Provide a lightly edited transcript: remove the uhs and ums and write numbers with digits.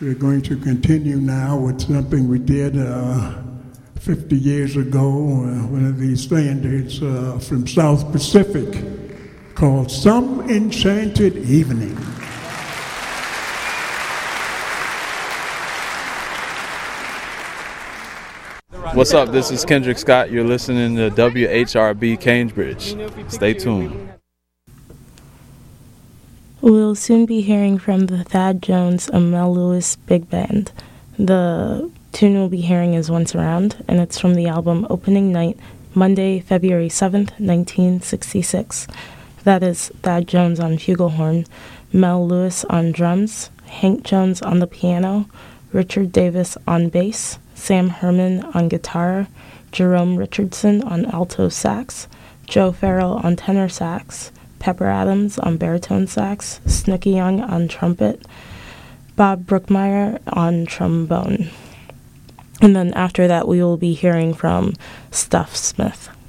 We're going to continue now with something we did 50 years ago, one of these standards from South Pacific called Some Enchanted Evening. What's up? This is Kendrick Scott. You're listening to WHRB Cambridge. Stay tuned. We'll soon be hearing from the Thad Jones and Mel Lewis Big Band. The tune we'll be hearing is Once Around, and it's from the album Opening Night, Monday, February 7th, 1966. That is Thad Jones on flugelhorn, Mel Lewis on drums, Hank Jones on the piano, Richard Davis on bass, Sam Herman on guitar, Jerome Richardson on alto sax, Joe Farrell on tenor sax, Pepper Adams on baritone sax, Snooky Young on trumpet, Bob Brookmeyer on trombone. And then after that, we will be hearing from Stuff Smith.